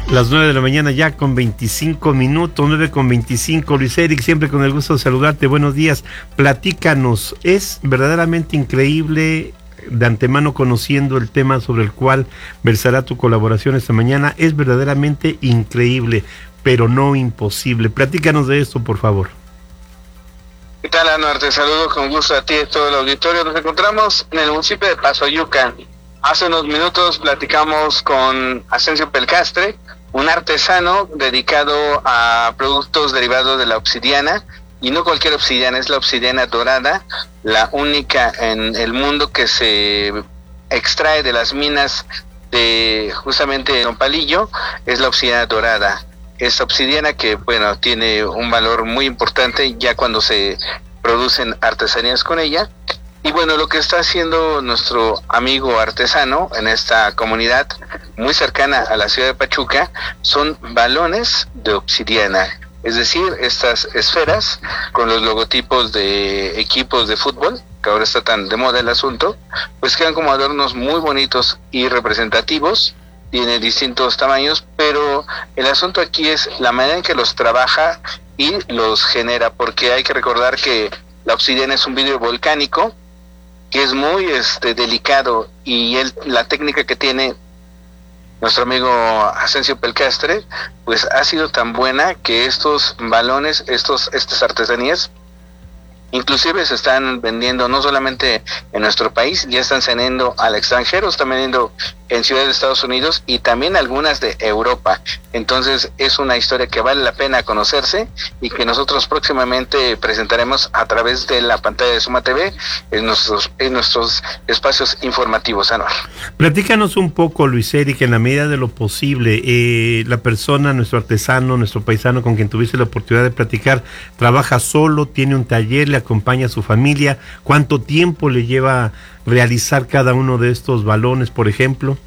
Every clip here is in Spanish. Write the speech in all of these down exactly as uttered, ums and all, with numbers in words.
Las nueve de la mañana ya con veinticinco minutos, nueve con veinticinco. Luis Eric, siempre con el gusto de saludarte. Buenos días. Platícanos, es verdaderamente increíble, de antemano conociendo el tema sobre el cual versará tu colaboración esta mañana, es verdaderamente increíble, pero no imposible. Platícanos de esto, por favor. ¿Qué tal, Anuar? Te saludo con gusto a ti y a todo el auditorio. Nos encontramos en el municipio de Pasoyuca. Hace unos minutos platicamos con Asensio Pelcastre, un artesano dedicado a productos derivados de la obsidiana, y no cualquier obsidiana, es la obsidiana dorada, la única en el mundo que se extrae de las minas de justamente Nopalillo, es la obsidiana dorada. Esta obsidiana que, bueno, tiene un valor muy importante ya cuando se producen artesanías con ella. Y bueno, lo que está haciendo nuestro amigo artesano en esta comunidad muy cercana a la ciudad de Pachuca son balones de obsidiana, es decir, estas esferas con los logotipos de equipos de fútbol, que ahora está tan de moda el asunto, pues quedan como adornos muy bonitos y representativos, tiene distintos tamaños, pero el asunto aquí es la manera en que los trabaja y los genera, porque hay que recordar que la obsidiana es un vidrio volcánico, que es muy este delicado, y él, la técnica que tiene nuestro amigo Asensio Pelcastre, pues ha sido tan buena que estos balones, estos estas artesanías, inclusive se están vendiendo no solamente en nuestro país, ya están saliendo al extranjero, están vendiendo en ciudades de Estados Unidos y también algunas de Europa. Entonces es una historia que vale la pena conocerse y que nosotros próximamente presentaremos a través de la pantalla de Suma T V en nuestros, en nuestros espacios informativos, Anuar. Platícanos un poco, Luis Eric, en la medida de lo posible, eh, la persona, nuestro artesano, nuestro paisano con quien tuviste la oportunidad de platicar, ¿trabaja solo, tiene un taller, le acompaña a su familia? ¿Cuánto tiempo le lleva realizar cada uno de estos balones, por ejemplo?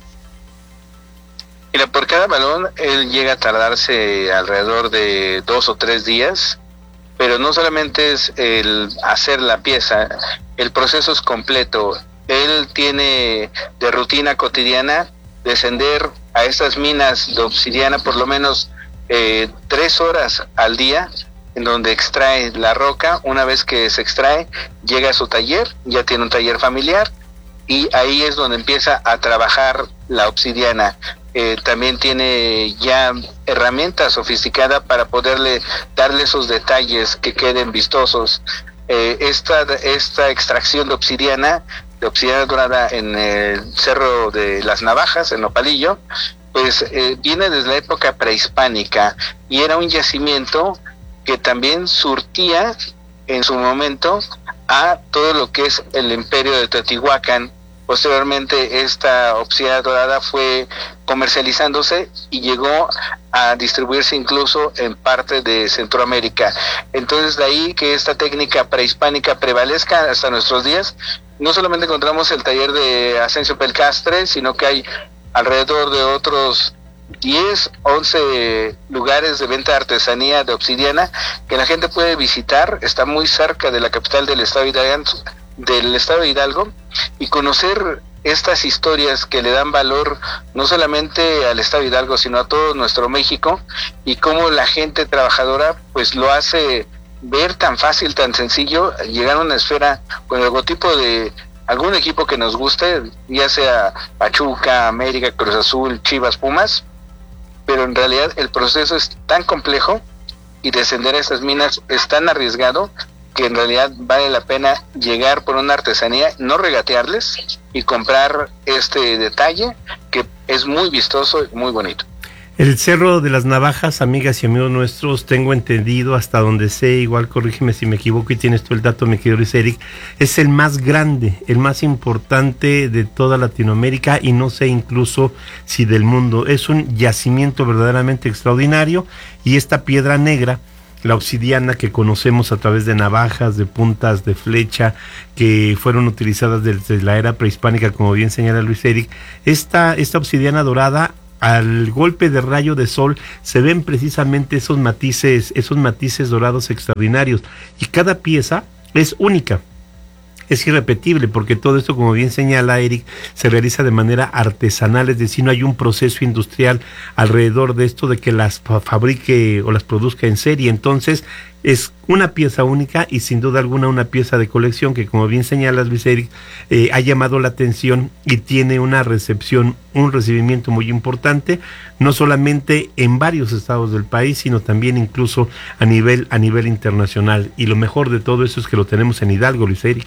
Mira, por cada balón él llega a tardarse alrededor de dos o tres días, pero no solamente es el hacer la pieza, el proceso es completo. Él tiene de rutina cotidiana descender a estas minas de obsidiana por lo menos eh, tres horas al día, en donde extrae la roca. Una vez que se extrae, llega a su taller, ya tiene un taller familiar, y ahí es donde empieza a trabajar la obsidiana. Eh, también tiene ya herramientas sofisticadas para poderle darle esos detalles que queden vistosos. Eh, esta, esta extracción de obsidiana, de obsidiana dorada en el Cerro de las Navajas, en Nopalillo, pues eh, viene desde la época prehispánica, y era un yacimiento que también surtía en su momento a todo lo que es el imperio de Teotihuacán. Posteriormente esta obsidiana dorada fue comercializándose y llegó a distribuirse incluso en parte de Centroamérica. Entonces de ahí que esta técnica prehispánica prevalezca hasta nuestros días. No solamente encontramos el taller de Asensio Pelcastre, sino que hay alrededor de otros diez, once lugares de venta de artesanía de obsidiana que la gente puede visitar. Está muy cerca de la capital del estado de Hidalgo, del estado de Hidalgo, y conocer estas historias que le dan valor no solamente al estado de Hidalgo, sino a todo nuestro México, y cómo la gente trabajadora pues lo hace ver tan fácil, tan sencillo, llegar a una esfera con el logotipo de algún equipo que nos guste, ya sea Pachuca, América, Cruz Azul, Chivas, Pumas, pero en realidad el proceso es tan complejo y descender a estas minas es tan arriesgado que en realidad vale la pena llegar por una artesanía, no regatearles y comprar este detalle que es muy vistoso y muy bonito. El Cerro de las Navajas, amigas y amigos nuestros, tengo entendido, hasta donde sé, igual corrígeme si me equivoco y tienes tú el dato, mi querido Luis Eric, es el más grande, el más importante de toda Latinoamérica, y no sé incluso si del mundo. Es un yacimiento verdaderamente extraordinario, y esta piedra negra, la obsidiana que conocemos a través de navajas, de puntas de flecha, que fueron utilizadas desde la era prehispánica, como bien señala Luis Eric, esta, esta obsidiana dorada, al golpe de rayo de sol se ven precisamente esos matices, esos matices dorados extraordinarios, y cada pieza es única. es irrepetible, porque todo esto, como bien señala Eric, se realiza de manera artesanal, es decir, no hay un proceso industrial alrededor de esto de que las fabrique o las produzca en serie. Entonces es una pieza única y sin duda alguna una pieza de colección que, como bien señalas, Luis Eric, eh, ha llamado la atención y tiene una recepción, un recibimiento muy importante, no solamente en varios estados del país, sino también incluso a nivel, a nivel internacional. Y lo mejor de todo eso es que lo tenemos en Hidalgo, Luis Eric.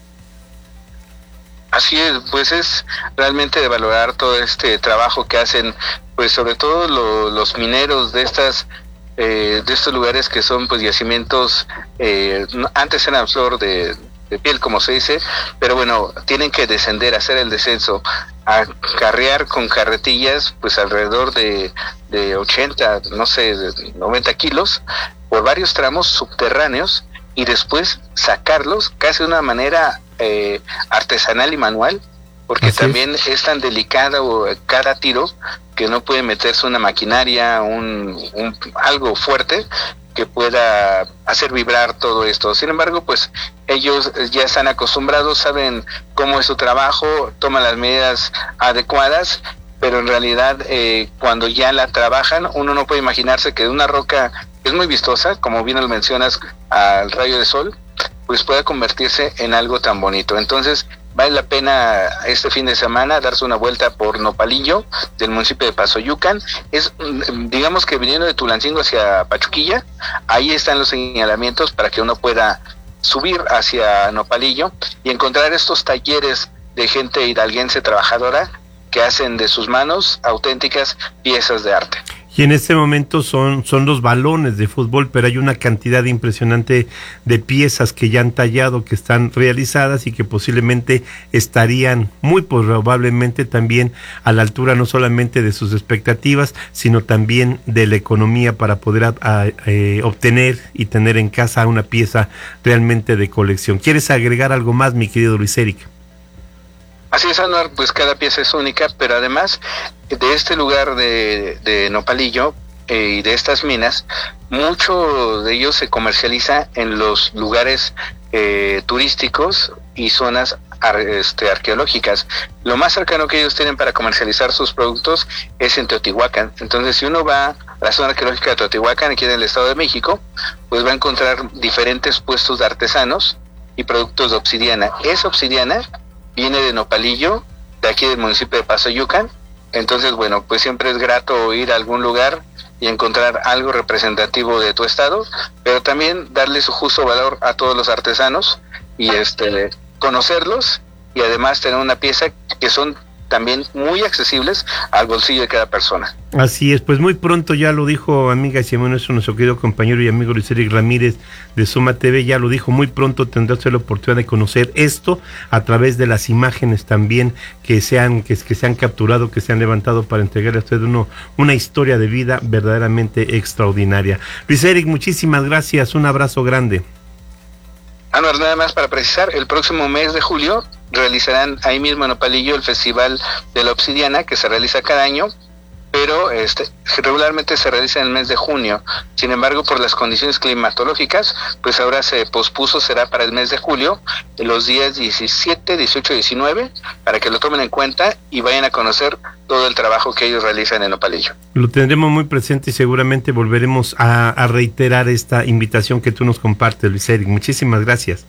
Así es, pues es realmente de valorar todo este trabajo que hacen, pues sobre todo lo, los mineros de estas eh, de estos lugares que son pues yacimientos, eh, antes eran flor de, de piel, como se dice, pero bueno, tienen que descender, hacer el descenso, acarrear con carretillas pues alrededor de, de ochenta, no sé, de noventa kilos por varios tramos subterráneos y después sacarlos casi de una manera eh, artesanal y manual, porque Así también es. es tan delicado cada tiro que no puede meterse una maquinaria, un, un algo fuerte que pueda hacer vibrar todo esto. Sin embargo, pues ellos ya están acostumbrados, saben cómo es su trabajo, toman las medidas adecuadas, pero en realidad eh, cuando ya la trabajan, uno no puede imaginarse que de una roca es muy vistosa, como bien lo mencionas, al rayo de sol, pues pueda convertirse en algo tan bonito. Entonces vale la pena este fin de semana darse una vuelta por Nopalillo, del municipio de Pasoyucan. Es, digamos que viniendo de Tulancingo hacia Pachuquilla, ahí están los señalamientos para que uno pueda subir hacia Nopalillo y encontrar estos talleres de gente hidalguense trabajadora que hacen de sus manos auténticas piezas de arte. Y en este momento son, son los balones de fútbol, pero hay una cantidad impresionante de piezas que ya han tallado, que están realizadas y que posiblemente estarían muy probablemente también a la altura no solamente de sus expectativas, sino también de la economía para poder a, a, eh, obtener y tener en casa una pieza realmente de colección. ¿Quieres agregar algo más, mi querido Luis Eric? Así es, Anuar, pues cada pieza es única, pero además de este lugar de, de Nopalillo eh, y de estas minas, mucho de ello se comercializa en los lugares eh, turísticos y zonas ar, este, arqueológicas. Lo más cercano que ellos tienen para comercializar sus productos es en Teotihuacán. Entonces, si uno va a la zona arqueológica de Teotihuacán, aquí en el Estado de México, pues va a encontrar diferentes puestos de artesanos y productos de obsidiana. Esa obsidiana viene de Nopalillo, de aquí del municipio de Pasoyucan. Entonces, bueno, pues siempre es grato ir a algún lugar y encontrar algo representativo de tu estado, pero también darle su justo valor a todos los artesanos y este conocerlos y además tener una pieza que son también muy accesibles al bolsillo de cada persona. Así es, pues muy pronto, ya lo dijo, amigas y amigos, nuestro querido compañero y amigo Luis Eric Ramírez de Suma T V, ya lo dijo, muy pronto tendrás la oportunidad de conocer esto a través de las imágenes también que se han, que, que se han capturado, que se han levantado para entregarle a usted uno, una historia de vida verdaderamente extraordinaria. Luis Eric, muchísimas gracias, un abrazo grande. Anuar, nada más para precisar, el próximo mes de julio realizarán ahí mismo en Nopalillo el Festival de la Obsidiana, que se realiza cada año, pero este regularmente se realiza en el mes de junio. Sin embargo, por las condiciones climatológicas, pues ahora se pospuso, será para el mes de julio, los días diecisiete, dieciocho, diecinueve, para que lo tomen en cuenta y vayan a conocer todo el trabajo que ellos realizan en Nopalillo. Lo tendremos muy presente y seguramente volveremos a, a reiterar esta invitación que tú nos compartes, Luis Eric. Muchísimas gracias.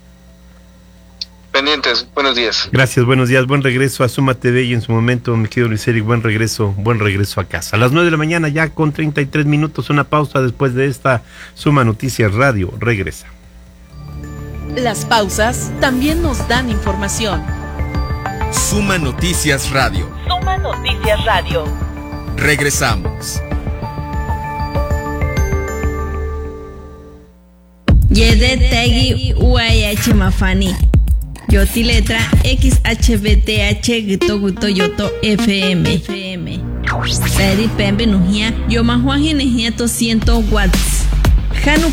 Pendientes, buenos días. Gracias, buenos días, buen regreso a Suma T V y en su momento, mi querido Luis Eric, buen regreso, buen regreso a casa. A las nueve de la mañana ya con treinta y tres minutos, una pausa después de esta Suma Noticias Radio, regresa. Las pausas también nos dan información. Suma Noticias Radio. Suma Noticias Radio. Regresamos. Yede Tegi Uayachi Mafani. Yoti letra X H B T H Gito Guto Yoto F M. F M. Seri Pembe Nujia Yoma Juan Ginejia doscientos watts. Hanu